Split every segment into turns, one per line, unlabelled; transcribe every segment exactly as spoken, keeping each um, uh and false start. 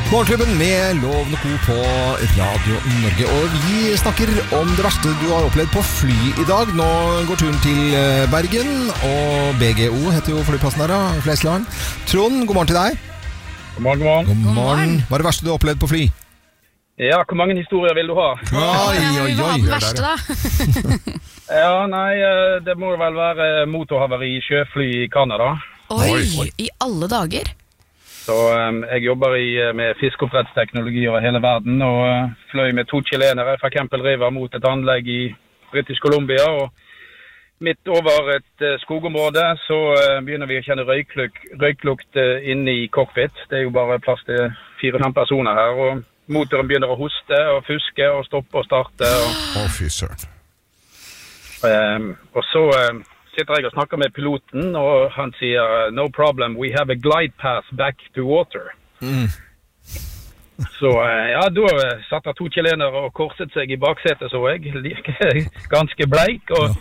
Morgenklubben med Loven og Co på Radio Norge. Og vi snakker om det verste du har opplevd på fly i dag. Nå går turen til Bergen, og B G O heter jo flyplassen her da, Flesland. Trond, god morgen til deg.
God morgen, god morgen.
God morgen. Hva er det verste du har opplevd på fly?
Ja, hvor mange historier vil du ha?
Oi, oi, oi.
Vi må ha den verste da.
Ja, nei, det må vel være motorhavari i sjøfly i Canada.
Oi, oi, i alle dager.
Så um, jeg jobber i, med fiskeoppdrettsteknologi over hele verden, og uh, fløy med to chilenere fra Campbell River mot et anlegg i British Columbia, og midt over et uh, skogområde så uh, begynner vi å kjenne røyklukt, røyklukt uh, inne i cockpit. Det er jo bare plass til fire-fem personer her, og motoren begynner å hoste og fuske og stoppe og starte. Og,
Å, fy søren.
um, og så... Um, sitter jeg og snakker med piloten, og han sier no problem, we have a glide path back to water. Mm. Så ja, da satt det to chilenere og korset seg i baksetet, så jeg, ganske bleik, og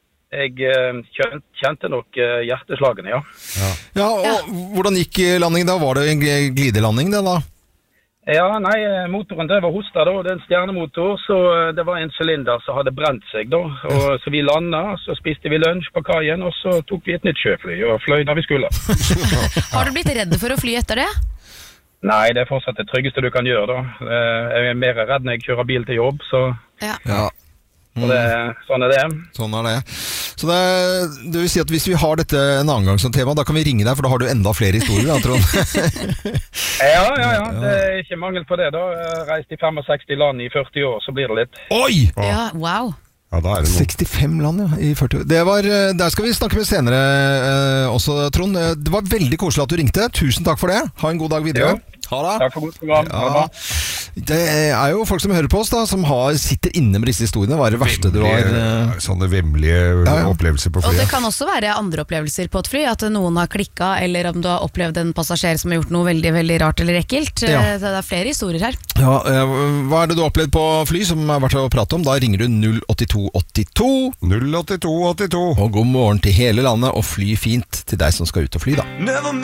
jeg kjente nok hjerteslagene, ja.
Ja, ja og hvordan gikk landingen da? Var det en glidelanding det da?
Ja, nei, motoren det var hosta da, det er en stjernemotor, så det var en cylinder som hadde brent seg da, og så vi landet, så spiste vi lunsj på kajen, og så tok vi et nytt sjøfly og fløy der vi skulle.
Har du blitt redd for å fly etter det?
Nei, det er fortsatt det tryggeste du kan gjøre da. Jeg er mer redd når jeg kjører bil til jobb, så...
Ja.
Ja.
Mm. Og det, sånn er det.
Sånn er det. Så det, det vil si at hvis vi har dette en annen gang som tema, da kan vi ringe deg, for da har du enda flere historier, jeg tror.
ja, ja, ja. Det er ikke mangel på det da. Jeg har reist i sekstifem land i førti år, så blir det litt.
Oi!
Ja, wow.
Ja, da er det noe.
sekstifem land, ja, i førti år. Det var, der skal vi snakke med senere eh, også, Trond. Det var veldig koselig at du ringte. Tusen takk for det. Ha en god dag videre.
Jo.
Ha det.
Takk for godt program.
Ja. Det er jo folk som hører på oss da, som har, sitter inne med disse historiene. Hva er det verste du har?
Vemmelige, sånne vemmelige
Ja, ja.
opplevelser på
Og det
flyet.
kan også være andre opplevelser på et fly, at noen har klikket, eller om du har opplevd en passasjer som har gjort noe veldig, veldig rart eller ekkelt.
Ja.
Det er flere historier her.
Ja, eh, hva er det du har opplevd på fly som er verdt å prate om? Da ringer du null åtte to åtte to.
null åtte to åtte to.
Og god morgen til hele landet, og fly fint til deg som skal ut og fly da.